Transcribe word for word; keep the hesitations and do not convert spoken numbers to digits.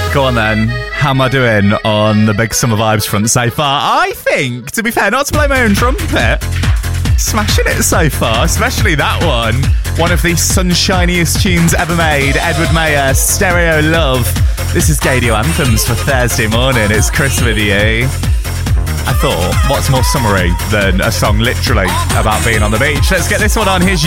Go on then. How am I doing on the Big Summer Vibes front so far? I think, to be fair, not to blow my own trumpet, smashing it so far, especially that one. One of the sunshiniest tunes ever made. Edward Mayer, Stereo Love. This is Gadio Anthems for Thursday morning. It's Chris with you. I thought, what's more summery than a song literally about being on the beach? Let's get this one on. Here's